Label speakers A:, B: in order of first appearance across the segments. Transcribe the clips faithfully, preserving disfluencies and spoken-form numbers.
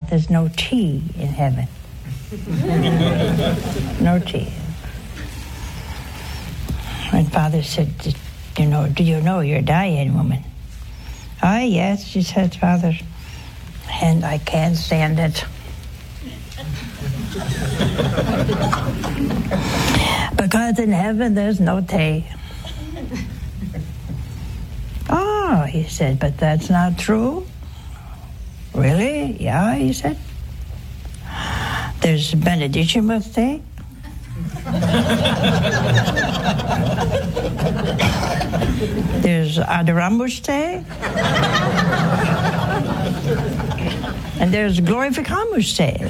A: there's no tea in heaven. No tea. And Father said, you know, do you know you're dying, woman? Oh, yes, she said, Father. And I can't stand it. Because in heaven there's no tea. Oh, he said, but that's not true. Really? Yeah, he said. There's benediction with tea. There's Adoramus tea. And there's Glorificamus tea.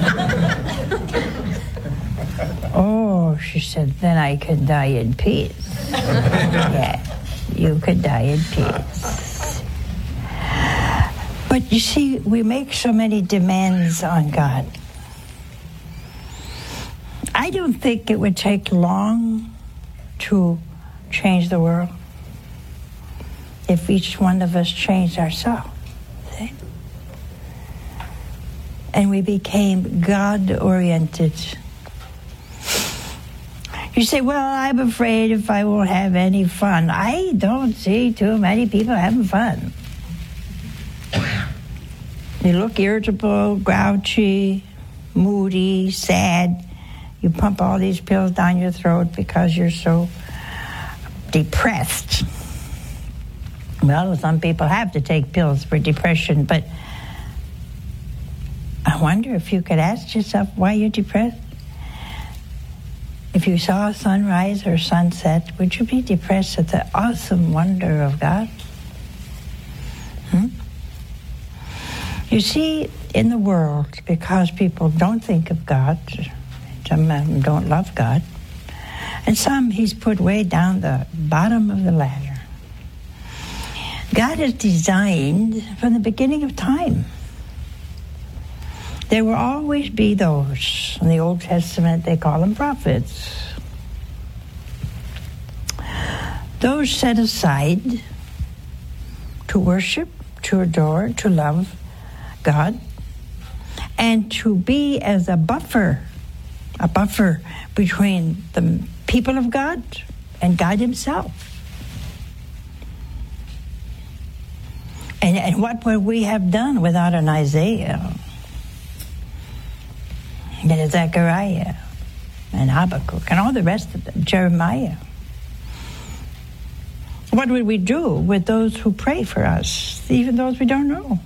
A: Oh, she said, then I can die in peace. Yeah, you could die in peace. But you see, we make so many demands on God. I don't think it would take long to change the world if each one of us changed ourselves. See? And we became God-oriented. You say, well, I'm afraid if I won't have any fun. I don't see too many people having fun. You look irritable, grouchy, moody, sad. You pump all these pills down your throat because you're so depressed. Well, some people have to take pills for depression, but I wonder if you could ask yourself why you're depressed. If you saw a sunrise or sunset, would you be depressed at the awesome wonder of God? Hmm? You see, in the world, because people don't think of God, some of them don't love God, and some He's put way down the bottom of the ladder. God is designed from the beginning of time. There will always be those. In the Old Testament, they call them prophets. Those set aside to worship, to adore, to love God, and to be as a buffer, a buffer between the people of God and God Himself. And, and what would we have done without an Isaiah? And Zechariah and Habakkuk and all the rest of them, Jeremiah. What would we do with those who pray for us, even those we don't know?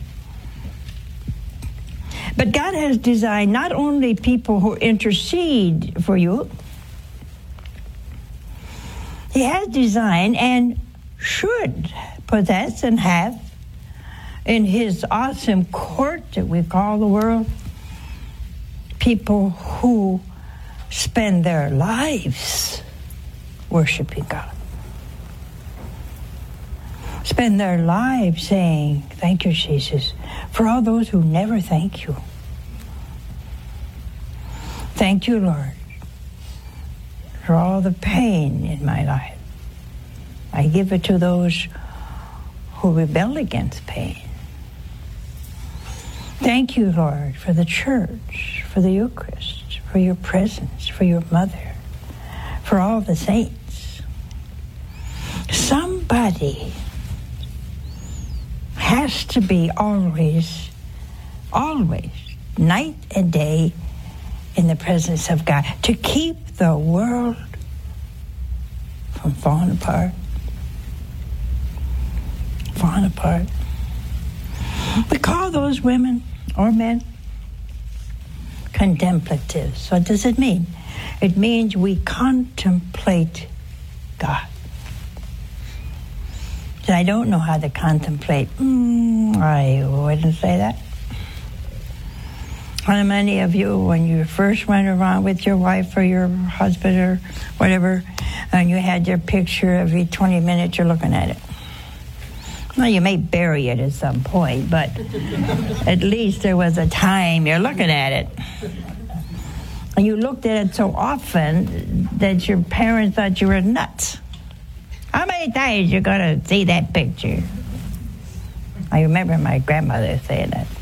A: But God has designed not only people who intercede for you, He has designed and should possess and have in His awesome court that we call the world, people who spend their lives worshiping God. Spend their lives saying, thank you, Jesus, for all those who never thank you. Thank you, Lord, for all the pain in my life. I give it to those who rebel against pain. Thank you, Lord, for the church, for the Eucharist, for your presence, for your mother, for all the saints. Somebody has to be always, always, night and day in the presence of God to keep the world from falling apart. Falling apart. We call those women or men contemplatives. What does it mean? It means we contemplate God. And I don't know how to contemplate. Mm, I wouldn't say that. How many of you, when you first went around with your wife or your husband or whatever, and you had your picture every twenty minutes, you're looking at it? Well, you may bury it at some point, but at least there was a time you're looking at it. And you looked at it so often that your parents thought you were nuts. How many times you're going to see that picture? I remember my grandmother saying that.